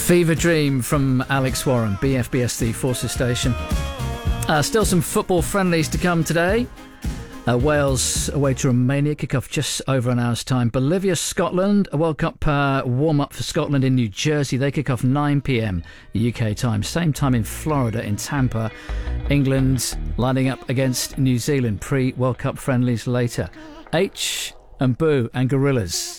Fever Dream from Alex Warren, BFBSD Forces Station. Still some football friendlies to come today. Wales away to Romania, kick off just over an hour's time. Bolivia, Scotland, a World Cup warm-up for Scotland in New Jersey. They kick off 9 p.m. UK time. Same time in Florida, in Tampa. England lining up against New Zealand. Pre-World Cup friendlies later. H and Boo and Gorillas.